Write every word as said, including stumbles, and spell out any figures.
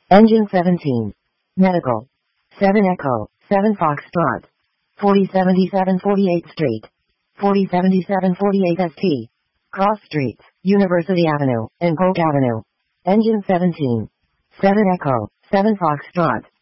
Engine seventeen. Medical. seven Echo, seven Foxtrot. forty seventy-seven forty-eighth Street. forty seventy-seven forty-eight S T. Cross Streets, University Avenue, and Polk Avenue. Engine seventeen. seven Echo, seven Foxtrot.